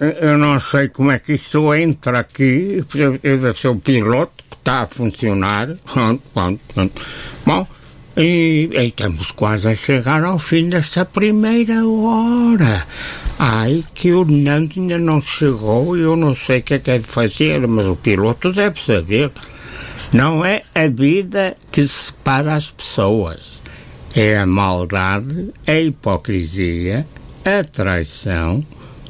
eu não sei como é que isto entra aqui. Eu deve ser o piloto que está a funcionar. Bom, e estamos quase a chegar ao fim desta primeira hora. Ai, que o Nando ainda não chegou e eu não sei o que é de fazer, mas o piloto deve saber. Não é a vida que separa as pessoas. É a maldade, a hipocrisia, a traição,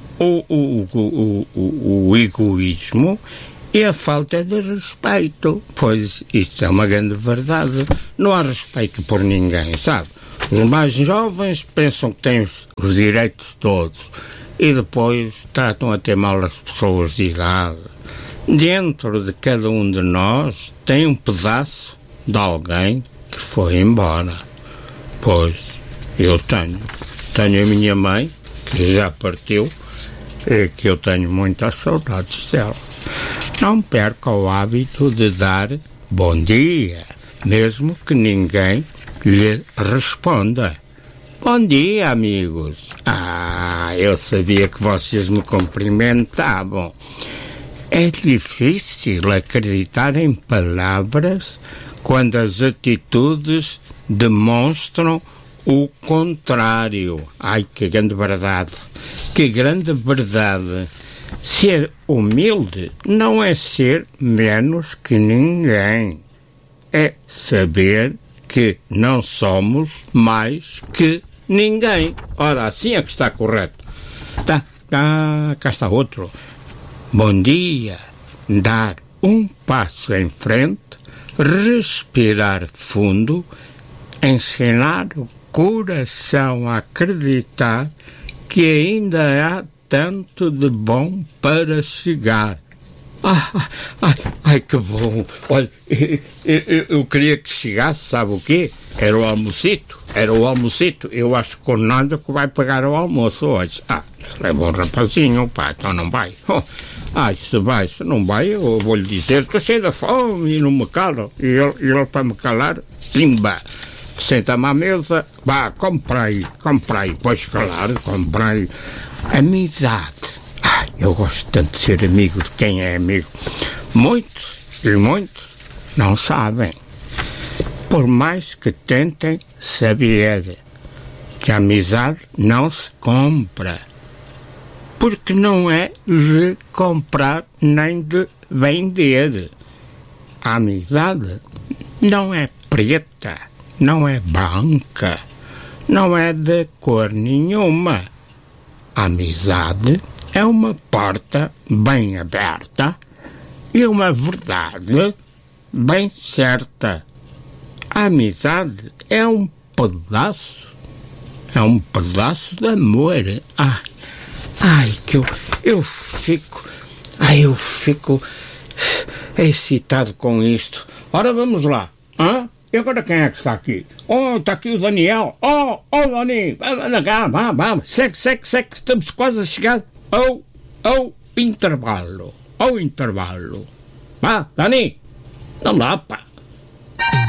o egoísmo e a falta de respeito. Pois isto é uma grande verdade. Não há respeito por ninguém, sabe? Os mais jovens pensam que têm os direitos todos e depois tratam até mal as pessoas de idade. Dentro de cada um de nós tem um pedaço de alguém que foi embora. Pois, eu tenho a minha mãe, que já partiu, e que eu tenho muitas saudades dela. Não perca o hábito de dar bom dia, mesmo que ninguém lhe responda. Bom dia, amigos. Eu sabia que vocês me cumprimentavam. É difícil acreditar em palavras quando as atitudes demonstram o contrário. Ai, que grande verdade. Que grande verdade. Ser humilde não é ser menos que ninguém. É saber que não somos mais que ninguém. Ora, assim é que está correto. Cá está outro. Bom dia. Dar um passo em frente, respirar fundo, ensinar o coração a acreditar que ainda há tanto de bom para chegar. Ai, que bom. Olha, eu queria que chegasse, sabe o quê? Era o almocito. Eu acho que o Nando que vai pagar o almoço hoje. É bom rapazinho, pá, então não vai. Se não vai, eu vou-lhe dizer que eu sei da fome e não me calo. E ele para me calar, pimba. Senta-me à mesa, vá, comprei. Pois claro, comprei. Amizade. Eu gosto tanto de ser amigo de quem é amigo. Muitos não sabem. Por mais que tentem saber que a amizade não se compra. Porque não é de comprar nem de vender. A amizade não é preta, não é branca, não é de cor nenhuma. A amizade é uma porta bem aberta e uma verdade bem certa. A amizade é um pedaço de amor. Que eu fico excitado com isto. Ora, vamos lá. E agora quem é que está aqui? Está aqui o Daniel. Dani, anda cá, vamos. Segue, estamos quase a chegar ao intervalo. Vá, Dani, não dá, pá.